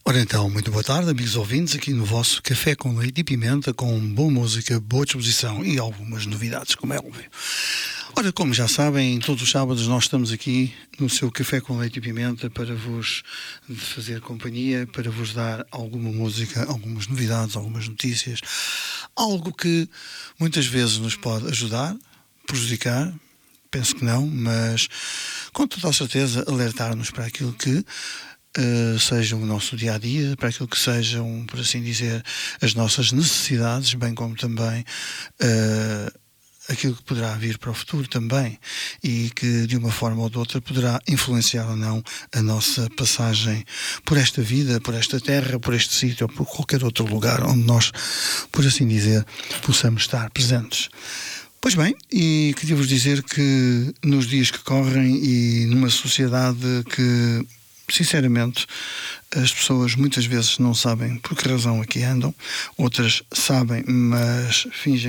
Ora então, muito boa tarde, amigos ouvintes, aqui no vosso Café com Leite e Pimenta, com boa música, boa disposição e algumas novidades, como é óbvio. Ora, como já sabem, todos os sábados nós estamos aqui no seu Café com Leite e Pimenta para vos fazer companhia, para vos dar alguma música, algumas novidades, algumas notícias, algo que muitas vezes nos pode ajudar, prejudicar. Penso que não, mas com toda a certeza alertar-nos para aquilo que seja o nosso dia-a-dia, para aquilo que sejam, por assim dizer, as nossas necessidades, bem como também aquilo que poderá vir para o futuro também e que de uma forma ou de outra poderá influenciar ou não a nossa passagem por esta vida, por esta terra, por este sítio ou por qualquer outro lugar onde nós, por assim dizer, possamos estar presentes. Pois bem, e queria-vos dizer que nos dias que correm e numa sociedade que, sinceramente, as pessoas muitas vezes não sabem por que razão aqui andam, outras sabem, mas fingem